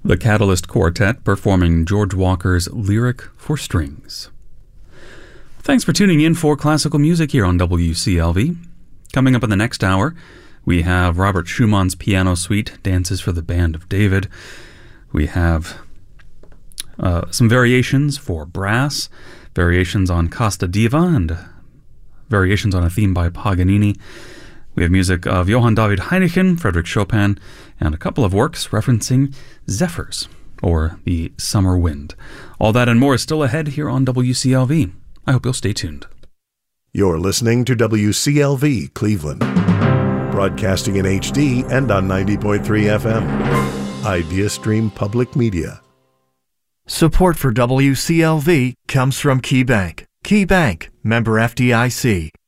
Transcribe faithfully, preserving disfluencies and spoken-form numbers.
The Catalyst Quartet performing George Walker's Lyric for Strings. Thanks for tuning in for classical music here on W C L V. Coming up in the next hour, we have Robert Schumann's Piano Suite, Dances for the Band of David. We have uh, some variations for brass, variations on Costa Diva, and variations on a theme by Paganini. We have music of Johann David Heineken, Frederick Chopin, and a couple of works referencing zephyrs, or the summer wind. All that and more is still ahead here on W C L V. I hope you'll stay tuned. You're listening to W C L V Cleveland, broadcasting in H D and on ninety point three F M. IdeaStream Public Media. Support for W C L V comes from KeyBank. KeyBank, member F D I C.